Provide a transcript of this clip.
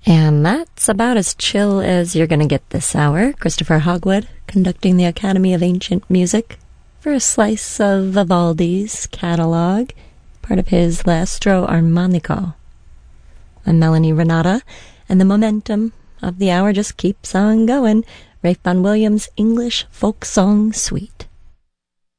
And that's about as chill as you're going to get this hour. Christopher Hogwood conducting the Academy of Ancient Music for a slice of Vivaldi's catalog, part of his L'Astro Armonico. I'm Melanie Renata, and the momentum of the hour just keeps on going. Ralph Vaughan Williams' English Folk Song Suite.